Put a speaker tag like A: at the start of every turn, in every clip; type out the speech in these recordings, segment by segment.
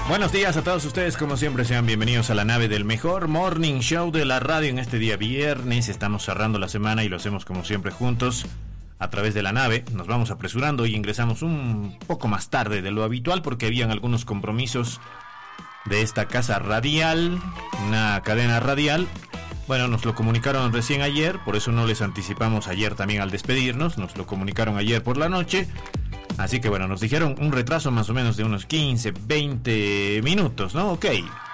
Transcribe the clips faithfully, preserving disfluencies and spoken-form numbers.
A: Buenos días a todos ustedes, como siempre sean bienvenidos a la nave del mejor Morning Show de la radio en este día viernes. Estamos cerrando la semana y lo hacemos como siempre juntos a través de la nave. Nos vamos apresurando y ingresamos un poco más tarde de lo habitual porque habían algunos compromisos de esta casa radial, una cadena radial. Bueno, nos lo comunicaron recién ayer, por eso no les anticipamos ayer también al despedirnos. Nos lo comunicaron ayer por la noche. Así que bueno, nos dijeron un retraso más o menos de unos quince, veinte minutos, ¿no? Ok.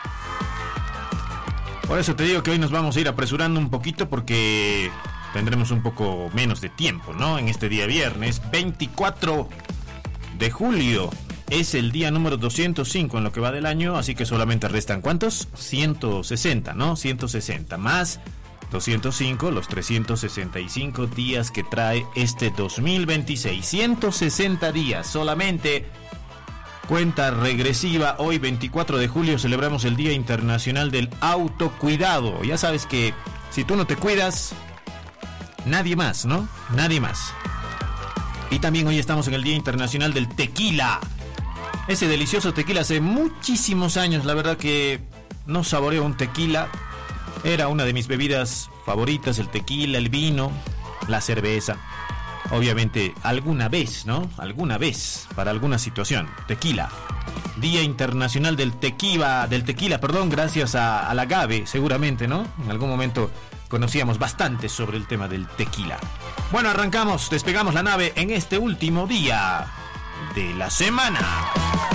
A: Por eso te digo que hoy nos vamos a ir apresurando un poquito porque tendremos un poco menos de tiempo, ¿no? En este día viernes, veinticuatro de julio. Es el día número doscientos cinco en lo que va del año, así que solamente restan, ¿cuántos? ciento sesenta, ¿no? ciento sesenta más doscientos cinco, los trescientos sesenta y cinco días que trae este dos mil veintiséis. ciento sesenta días solamente. Cuenta regresiva. Hoy, veinticuatro de julio, celebramos el Día Internacional del Autocuidado. Ya sabes que si tú no te cuidas, nadie más, ¿no? Nadie más. Y también hoy estamos en el Día Internacional del Tequila. Ese delicioso tequila, hace muchísimos años, la verdad que no saboreo un tequila. Era una de mis bebidas favoritas, el tequila, el vino, la cerveza. Obviamente, alguna vez, ¿no? Alguna vez, para alguna situación. Tequila. Día Internacional del Tequila, del tequila, perdón, gracias a, a la Gabe, seguramente, ¿no? En algún momento conocíamos bastante sobre el tema del tequila. Bueno, arrancamos, despegamos la nave en este último día de la semana.